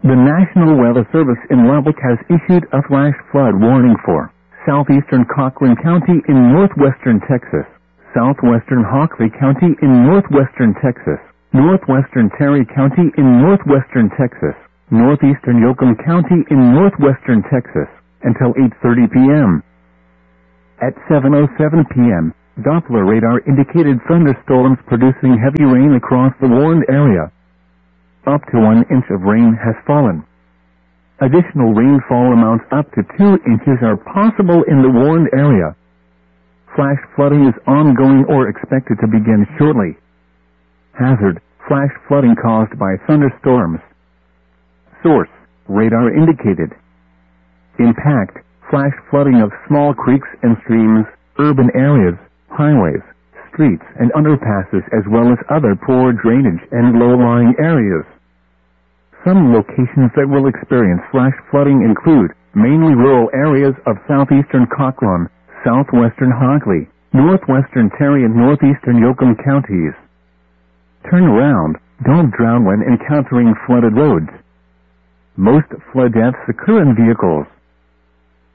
The National Weather Service in Lubbock has issued a flash flood warning for southeastern Cochran County in northwestern Texas, southwestern Hockley County in northwestern Texas, northwestern Terry County in northwestern Texas, northeastern Yoakum County in northwestern Texas, until 8:30 p.m. At 7:07 p.m., Doppler radar indicated thunderstorms producing heavy rain across the warned area. Up to 1 inch of rain has fallen. Additional rainfall amounts up to 2 inches are possible in the warned area. Flash flooding is ongoing or expected to begin shortly. Hazard: flash flooding caused by thunderstorms. Source: radar indicated. Impact: flash flooding of small creeks and streams, urban areas, highways, streets and underpasses, as well as other poor drainage and low-lying areas. Some locations that will experience flash flooding include mainly rural areas of southeastern Cochran, southwestern Hockley, northwestern Terry and northeastern Yoakum counties. Turn around, don't drown when encountering flooded roads. Most flood deaths occur in vehicles.